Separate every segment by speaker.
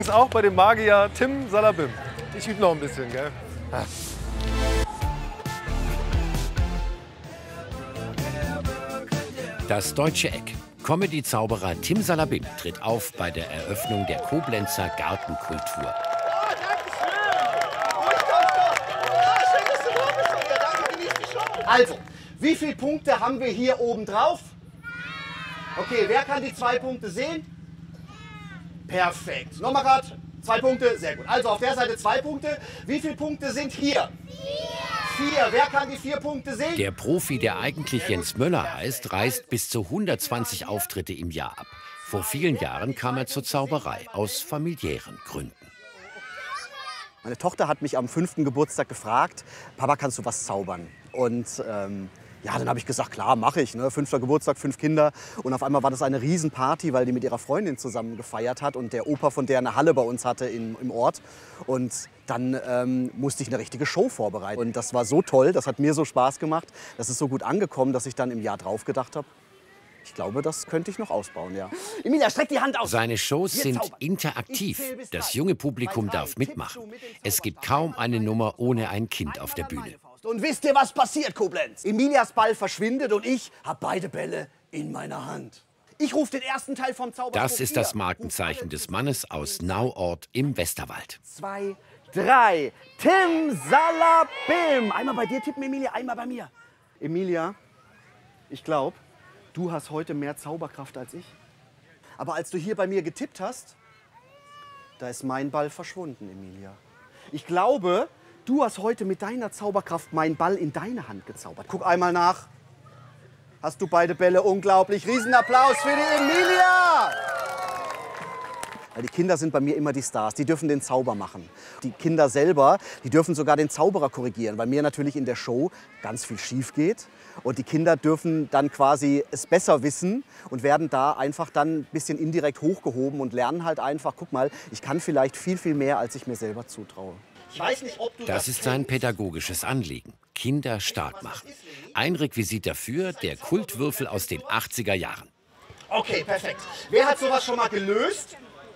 Speaker 1: Auch bei dem Magier Tim Salabim. Ich übe noch ein bisschen, gell?
Speaker 2: Das Deutsche Eck. Comedy-Zauberer Tim Salabim tritt auf bei der Eröffnung der Koblenzer Gartenkultur.
Speaker 3: Also, wie viele Punkte haben wir hier oben drauf? Okay, wer kann die 2 Punkte sehen? Perfekt. Nochmal gerade, 2 Punkte, sehr gut. Also auf der Seite 2 Punkte. Wie viele Punkte sind hier? 4. Wer kann die 4 Punkte sehen?
Speaker 2: Der Profi, der eigentlich Jens Möller heißt, reist bis zu 120 Auftritte im Jahr ab. Vor vielen Jahren kam er zur Zauberei, aus familiären Gründen.
Speaker 3: Meine Tochter hat mich am 5. Geburtstag gefragt, Papa, kannst du was zaubern? Und ja, dann habe ich gesagt, klar, mache ich. Ne? 5. Geburtstag, 5 Kinder. Und auf einmal war das eine Riesenparty, weil die mit ihrer Freundin zusammen gefeiert hat und der Opa von der eine Halle bei uns hatte im Ort. Und dann musste ich eine richtige Show vorbereiten. Und das war so toll, das hat mir so Spaß gemacht. Das ist so gut angekommen, dass ich dann im Jahr drauf gedacht habe, ich glaube, das könnte ich noch ausbauen, ja. Emilia, streck die Hand aus.
Speaker 2: Seine Shows sind interaktiv. Das junge Publikum darf mitmachen. Es gibt kaum eine Nummer ohne ein Kind auf der Bühne.
Speaker 3: Und wisst ihr, was passiert, Koblenz? Emilias Ball verschwindet und ich habe beide Bälle in meiner Hand. Ich rufe den ersten Teil vom Zauberspruch.
Speaker 2: Das ist das Markenzeichen des Mannes aus Nauort im Westerwald.
Speaker 3: 2, 3. Tim Salabim. Einmal bei dir tippen, Emilia, einmal bei mir. Emilia, ich glaube, du hast heute mehr Zauberkraft als ich. Aber als du hier bei mir getippt hast, da ist mein Ball verschwunden, Emilia. Ich glaube, du hast heute mit deiner Zauberkraft meinen Ball in deine Hand gezaubert. Guck einmal nach. Hast du beide Bälle? Unglaublich. Riesenapplaus für die Emilia! Weil die Kinder sind bei mir immer die Stars. Die dürfen den Zauber machen. Die Kinder selber, die dürfen sogar den Zauberer korrigieren, weil mir natürlich in der Show ganz viel schief geht. Und die Kinder dürfen dann quasi es besser wissen und werden da einfach dann ein bisschen indirekt hochgehoben und lernen halt einfach, guck mal, ich kann vielleicht viel, viel mehr, als ich mir selber zutraue. Ich weiß nicht, ob du
Speaker 2: das ist sein pädagogisches Anliegen. Kinder stark machen. Ein Requisit dafür, der Kultwürfel aus den 80er Jahren.
Speaker 3: Okay, perfekt. Wer hat sowas schon mal gelöst?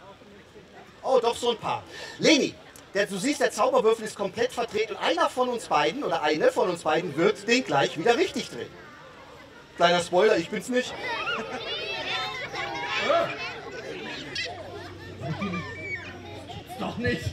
Speaker 3: Oh, doch so ein paar. Leni, du siehst, der Zauberwürfel ist komplett verdreht und einer von uns beiden oder eine von uns beiden wird den gleich wieder richtig drehen. Kleiner Spoiler, ich bin's nicht. Doch nicht.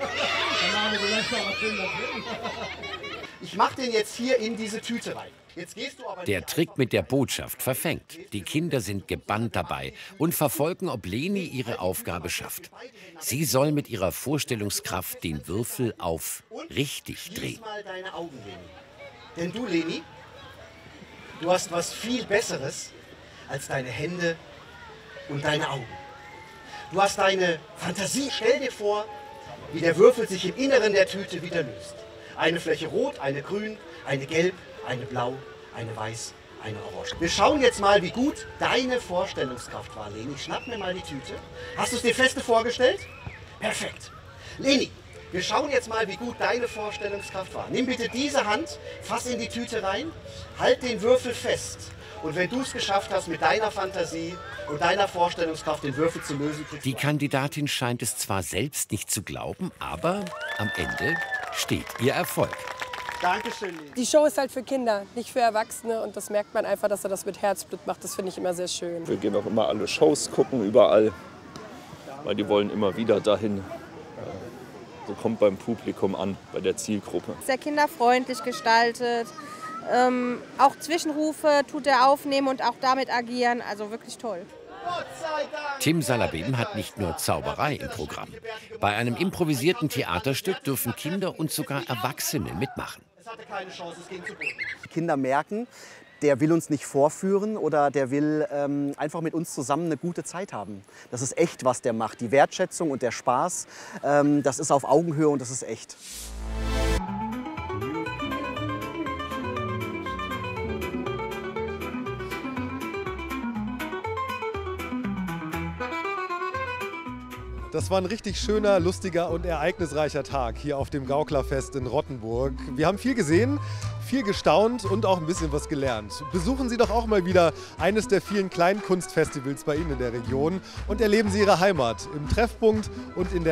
Speaker 3: Ich mach den jetzt hier in diese Tüte rein. Jetzt gehst du aber
Speaker 2: der Trick mit der Botschaft verfängt. Die Kinder sind gebannt dabei und verfolgen, ob Leni ihre Aufgabe schafft. Sie soll mit ihrer Vorstellungskraft den Würfel auf richtig drehen.
Speaker 3: Mal deine Augen, Leni. Denn du, Leni, du hast was viel Besseres als deine Hände und deine Augen. Du hast deine Fantasie. Stell dir vor, wie der Würfel sich im Inneren der Tüte wieder löst. Eine Fläche rot, eine grün, eine gelb, eine blau, eine weiß, eine orange. Wir schauen jetzt mal, wie gut deine Vorstellungskraft war, Leni. Schnapp mir mal die Tüte. Hast du es dir feste vorgestellt? Perfekt. Leni, wir schauen jetzt mal, wie gut deine Vorstellungskraft war. Nimm bitte diese Hand, fass in die Tüte rein, halt den Würfel fest. Und wenn du es geschafft hast, mit deiner Fantasie und deiner Vorstellungskraft den Würfel zu lösen,
Speaker 2: die Kandidatin scheint es zwar selbst nicht zu glauben, aber am Ende steht ihr Erfolg.
Speaker 3: Dankeschön.
Speaker 4: Die Show ist halt für Kinder, nicht für Erwachsene. Und das merkt man einfach, dass er das mit Herzblut macht. Das finde ich immer sehr schön.
Speaker 5: Wir gehen auch immer alle Shows gucken, überall. Weil die wollen immer wieder dahin. So kommt beim Publikum an, bei der Zielgruppe.
Speaker 6: Sehr kinderfreundlich gestaltet. Auch Zwischenrufe tut er aufnehmen und auch damit agieren. Also wirklich toll.
Speaker 2: Tim Salabim hat nicht nur Zauberei im Programm. Bei einem improvisierten Theaterstück dürfen Kinder und sogar Erwachsene mitmachen.
Speaker 3: Die Kinder merken, der will uns nicht vorführen oder der will einfach mit uns zusammen eine gute Zeit haben. Das ist echt, was der macht. Die Wertschätzung und der Spaß, das ist auf Augenhöhe und das ist echt.
Speaker 1: Das war ein richtig schöner, lustiger und ereignisreicher Tag hier auf dem Gauklerfest in Rottenburg. Wir haben viel gesehen, viel gestaunt und auch ein bisschen was gelernt. Besuchen Sie doch auch mal wieder eines der vielen kleinen Kunstfestivals bei Ihnen in der Region und erleben Sie Ihre Heimat im Treffpunkt und in der